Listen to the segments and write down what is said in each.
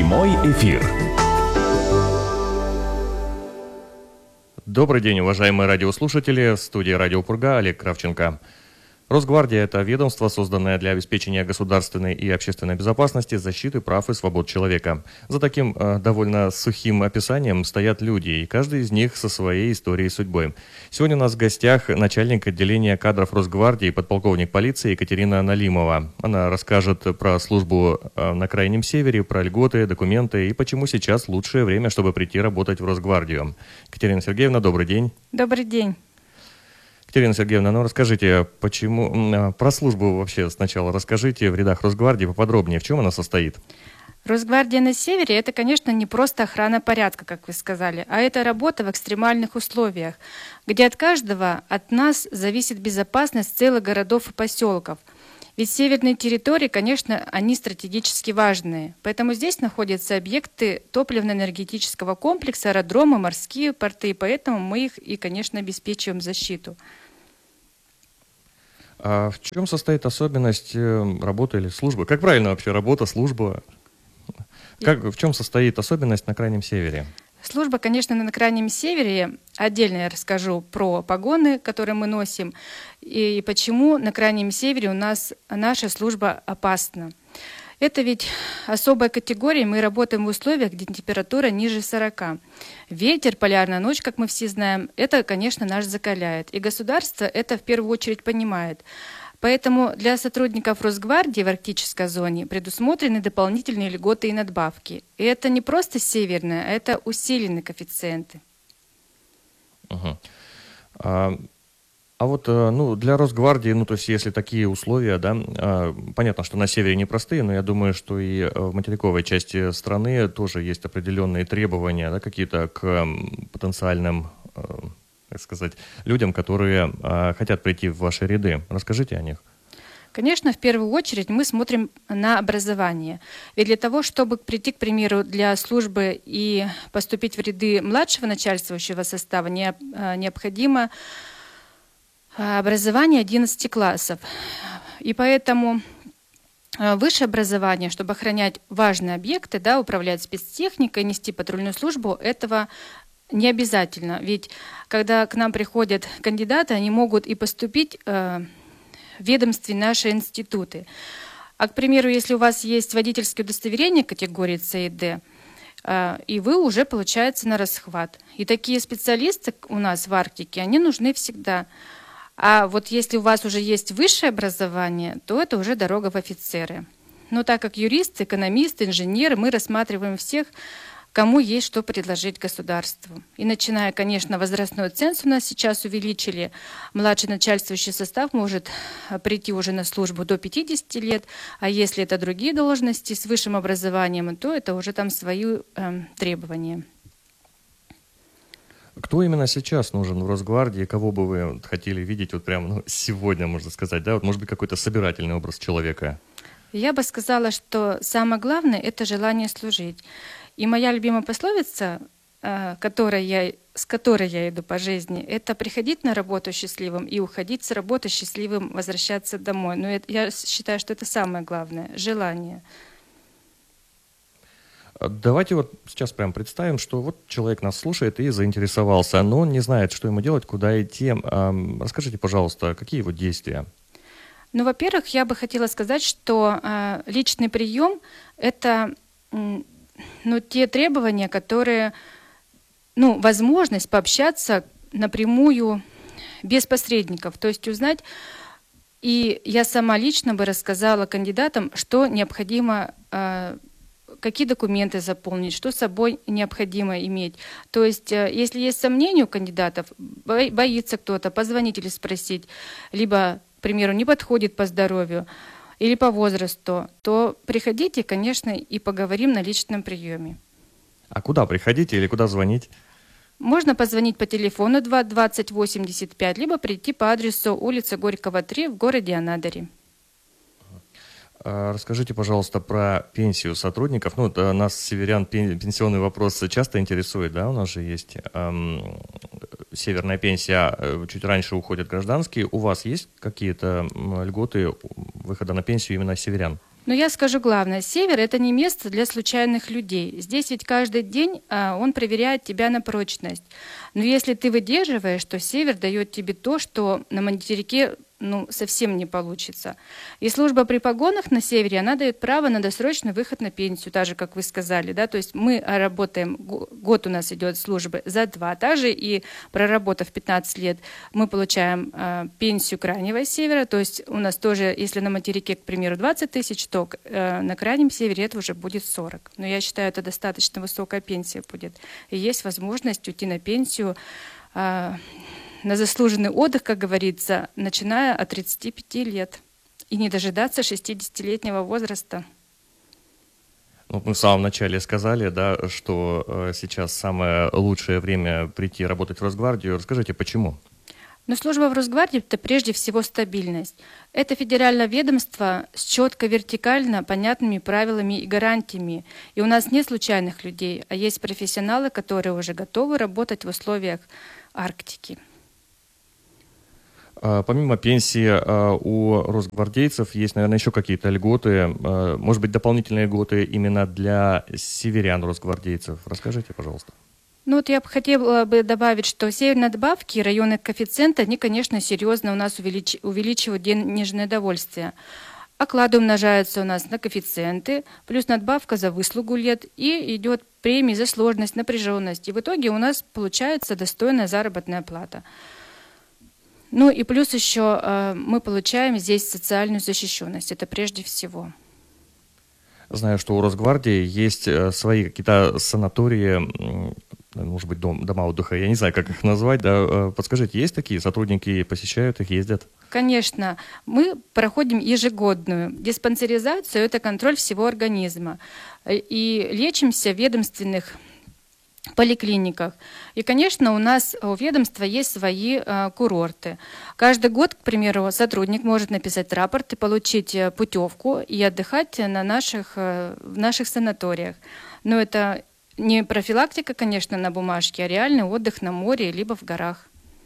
Прямой эфир. Добрый день, уважаемые радиослушатели. В студии «Радио Пурга» Олег Кравченко. Росгвардия – это ведомство, созданное для обеспечения государственной и общественной безопасности, защиты прав и свобод человека. За таким довольно сухим описанием стоят люди, и каждый из них со своей историей и судьбой. Сегодня у нас в гостях начальник отделения кадров Росгвардии, подполковник полиции Екатерина Налимова. Она расскажет про службу на Крайнем Севере, про льготы, документы и почему сейчас лучшее время, чтобы прийти работать в Росгвардию. Екатерина Сергеевна, добрый день. Добрый день. Екатерина Сергеевна, ну расскажите, почему про службу вообще сначала расскажите в рядах Росгвардии поподробнее, в чем она состоит? Росгвардия на Севере – это, конечно, не просто охрана порядка, как вы сказали, а это работа в экстремальных условиях, где от каждого, от нас зависит безопасность целых городов и поселков. Ведь северные территории, конечно, они стратегически важные. Поэтому здесь находятся объекты топливно-энергетического комплекса, аэродромы, морские порты, и поэтому мы их и, конечно, обеспечиваем защиту. А в чем состоит особенность работы или службы? Как правильно вообще работа, служба? В чем состоит особенность на Крайнем Севере? Служба, конечно, на Крайнем Севере. Отдельно я расскажу про погоны, которые мы носим, и почему на Крайнем Севере у нас наша служба опасна. Это ведь особая категория, мы работаем в условиях, где температура ниже 40. Ветер, полярная ночь, как мы все знаем, это, конечно, нас закаляет. И государство это в первую очередь понимает. Поэтому для сотрудников Росгвардии в арктической зоне предусмотрены дополнительные льготы и надбавки. И это не просто северные, а это усиленные коэффициенты. Угу. А вот для Росгвардии, то есть если такие условия, да, понятно, что на севере непростые, но я думаю, что и в материковой части страны тоже есть определенные требования, да, какие-то к потенциальным, так сказать, людям, которые хотят прийти в ваши ряды. Расскажите о них. Конечно, в первую очередь мы смотрим на образование. Ведь для того, чтобы прийти, к примеру, для службы и поступить в ряды младшего начальствующего состава, необходимо образование 11 классов. И поэтому высшее образование, чтобы охранять важные объекты, да, управлять спецтехникой, нести патрульную службу, этого не обязательно. Ведь когда к нам приходят кандидаты, они могут и поступить в ведомственные наши институты. А, к примеру, если у вас есть водительское удостоверение категории С и Д, и вы уже, получается, на расхват. И такие специалисты у нас в Арктике, они нужны всегда. А вот если у вас уже есть высшее образование, то это уже дорога в офицеры. Но так как юристы, экономисты, инженеры, мы рассматриваем всех, кому есть что предложить государству. И начиная, конечно, возрастной ценз у нас сейчас увеличили. Младший начальствующий состав может прийти уже на службу до 50 лет, а если это другие должности с высшим образованием, то это уже там свои требования. Кто именно сейчас нужен в Росгвардии? Кого бы вы хотели видеть вот прямо сегодня, можно сказать, да? Вот, может быть, какой-то собирательный образ человека? Я бы сказала, что самое главное – это желание служить. И моя любимая пословица, с которой я иду по жизни, это приходить на работу счастливым и уходить с работы счастливым, возвращаться домой. Но я считаю, что это самое главное – желание. Давайте вот сейчас прям представим, что вот человек нас слушает и заинтересовался, но он не знает, что ему делать, куда идти. Расскажите, пожалуйста, какие его действия? Ну, во-первых, я бы хотела сказать, что личный прием – это те требования, которые, возможность пообщаться напрямую, без посредников, то есть узнать. И я сама лично бы рассказала кандидатам, что необходимо, какие документы заполнить, что с собой необходимо иметь. То есть, если есть сомнения у кандидатов, боится кто-то позвонить или спросить, либо, к примеру, не подходит по здоровью или по возрасту, то приходите, конечно, и поговорим на личном приеме. А куда приходите или куда звонить? Можно позвонить по телефону 2 20 85, либо прийти по адресу улица Горького, 3 в городе Анадыре. Расскажите, пожалуйста, про пенсию сотрудников. Нас, северян, пенсионный вопрос часто интересует, да? У нас же есть северная пенсия, чуть раньше уходят гражданские. У вас есть какие-то льготы выхода на пенсию именно северян? Но я скажу главное, север – это не место для случайных людей. Здесь ведь каждый день он проверяет тебя на прочность. Но если ты выдерживаешь, то север дает тебе то, что на материке совсем не получится. И служба при погонах на севере, она дает право на досрочный выход на пенсию, так же, как вы сказали, да, то есть мы работаем, год у нас идет службы за 2, также и проработав 15 лет, мы получаем пенсию крайнего севера, то есть у нас тоже, если на материке, к примеру, 20 тысяч, то на крайнем севере это уже будет 40. Но я считаю, это достаточно высокая пенсия будет. И есть возможность уйти на пенсию на заслуженный отдых, как говорится, начиная от 35 лет и не дожидаться 60-летнего возраста. Ну, мы в самом начале сказали, да, что сейчас самое лучшее время прийти работать в Росгвардию. Расскажите, почему? Но служба в Росгвардии – это прежде всего стабильность. Это федеральное ведомство с четко вертикально понятными правилами и гарантиями. И у нас нет случайных людей, а есть профессионалы, которые уже готовы работать в условиях Арктики. Помимо пенсии у росгвардейцев есть, наверное, еще какие-то льготы, может быть, дополнительные льготы именно для северян-росгвардейцев. Расскажите, пожалуйста. Ну вот я бы хотела добавить, что северные надбавки и районные коэффициенты, они, конечно, серьезно у нас увеличивают денежное довольствие. Оклады умножаются у нас на коэффициенты, плюс надбавка за выслугу лет, и идет премия за сложность, напряженность. И в итоге у нас получается достойная заработная плата. Ну и плюс еще мы получаем здесь социальную защищенность, это прежде всего. Знаю, что у Росгвардии есть свои какие-то санатории, может быть, дома отдыха, я не знаю, как их назвать, да. Подскажите, есть такие сотрудники, посещают их, ездят? Конечно, мы проходим ежегодную диспансеризацию, это контроль всего организма, и лечимся в ведомственных поликлиниках. И, конечно, у нас у ведомства есть свои курорты. Каждый год, к примеру, сотрудник может написать рапорт и получить путевку и отдыхать в наших санаториях. Но это не профилактика, конечно, на бумажке, а реальный отдых на море либо в горах.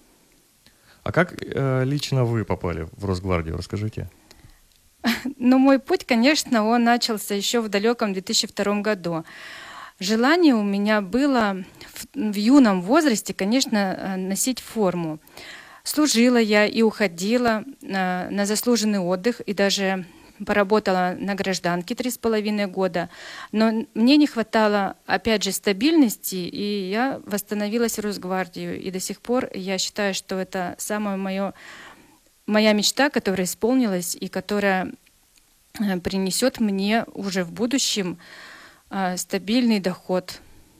А как лично вы попали в Росгвардию? Расскажите. Ну, мой путь, конечно, он начался еще в далеком 2002 году. Желание у меня было в юном возрасте, конечно, носить форму. Служила я и уходила на заслуженный отдых, и даже поработала на гражданке 3,5 года. Но мне не хватало, опять же, стабильности, и я восстановилась в Росгвардию. И до сих пор я считаю, что это самая моя мечта, которая исполнилась и которая принесет мне уже в будущем стабильный доход.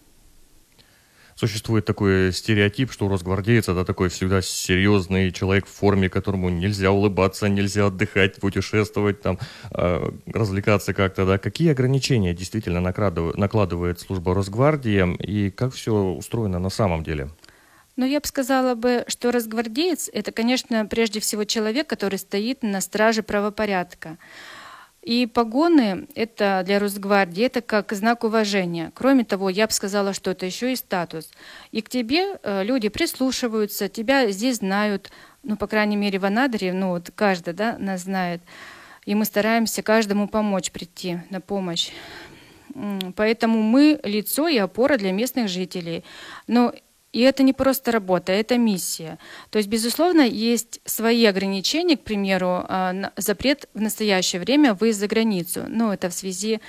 Существует такой стереотип, что росгвардеец — это такой всегда серьезный человек в форме, которому нельзя улыбаться, нельзя отдыхать, путешествовать, там, развлекаться как-то. Да? Какие ограничения действительно накладывает служба Росгвардии и как все устроено на самом деле? Но я бы сказала, что росгвардеец — это, конечно, прежде всего человек, который стоит на страже правопорядка. И погоны это для Росгвардии это как знак уважения. Кроме того, я бы сказала, что это еще и статус. И к тебе люди прислушиваются, тебя здесь знают, ну, по крайней мере, в Анадыре, ну, вот каждый, да, нас знает. И мы стараемся каждому помочь, прийти на помощь. Поэтому мы лицо и опора для местных жителей. Но и это не просто работа, это миссия. То есть, безусловно, есть свои ограничения, к примеру, запрет в настоящее время выезд за границу. Ну, это в связи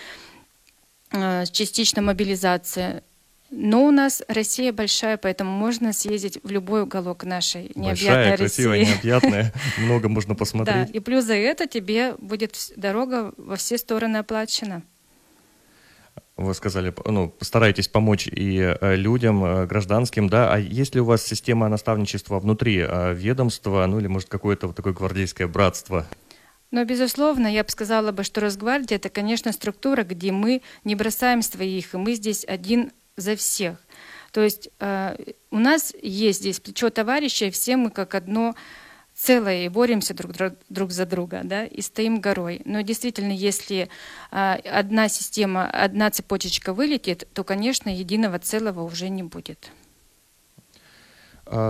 с частичной мобилизацией. Но у нас Россия большая, поэтому можно съездить в любой уголок нашей необъятной России. Большая, красивая, необъятная, много можно посмотреть. Да, и плюс за это тебе будет дорога во все стороны оплачена. Вы сказали, ну, стараетесь помочь и людям, гражданским, да, а есть ли у вас система наставничества внутри ведомства, ну, или, может, какое-то вот такое гвардейское братство? Но, безусловно, я бы сказала, что Росгвардия – это, конечно, структура, где мы не бросаем своих, и мы здесь один за всех. То есть у нас есть здесь плечо товарища, все мы как одно целое и боремся друг за друга, да, и стоим горой. Но действительно, если одна система, одна цепочечка вылетит, то, конечно, единого целого уже не будет.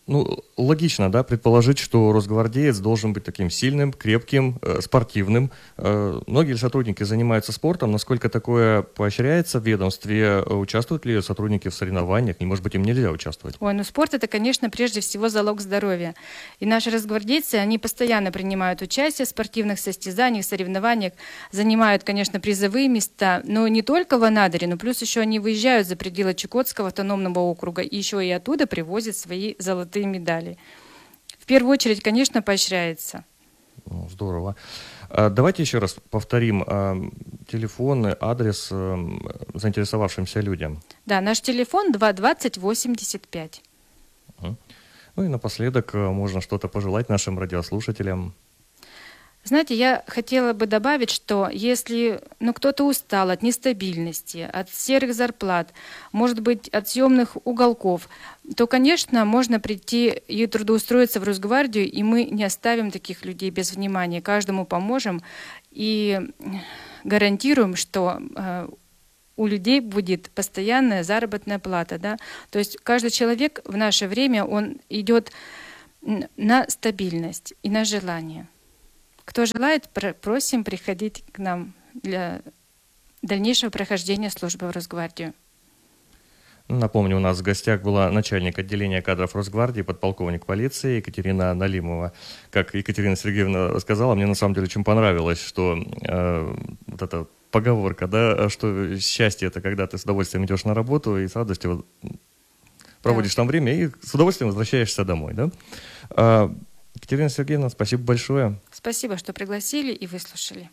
Логично, да, предположить, что росгвардеец должен быть таким сильным, крепким, спортивным. Многие сотрудники занимаются спортом. Насколько такое поощряется в ведомстве? Участвуют ли сотрудники в соревнованиях? И, может быть, им нельзя участвовать? Спорт — это, конечно, прежде всего залог здоровья. И наши росгвардейцы, они постоянно принимают участие в спортивных состязаниях, соревнованиях, занимают, конечно, призовые места, но не только в Анадыре, но плюс еще они выезжают за пределы Чукотского автономного округа и еще и оттуда привозят свои золотые медали. В первую очередь, конечно, поощряется. Здорово. Давайте еще раз повторим телефон, адрес заинтересовавшимся людям. Да, наш телефон 220-85. И напоследок можно что-то пожелать нашим радиослушателям. Знаете, я хотела бы добавить, что если кто-то устал от нестабильности, от серых зарплат, может быть, от съемных уголков, то, конечно, можно прийти и трудоустроиться в Росгвардию, и мы не оставим таких людей без внимания. Каждому поможем и гарантируем, что у людей будет постоянная заработная плата. Да? То есть каждый человек в наше время, он идет на стабильность и на желание. Кто желает, просим приходить к нам для дальнейшего прохождения службы в Росгвардию. Напомню, у нас в гостях была начальник отделения кадров Росгвардии, подполковник полиции Екатерина Налимова. Как Екатерина Сергеевна сказала, мне на самом деле очень понравилось, что вот эта поговорка, да, что счастье — это когда ты с удовольствием идешь на работу и с радостью проводишь там время и с удовольствием возвращаешься домой, да? Екатерина Сергеевна, спасибо большое. Спасибо, что пригласили и выслушали.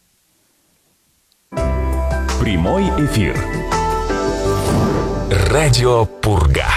Прямой эфир. Радио Пурга.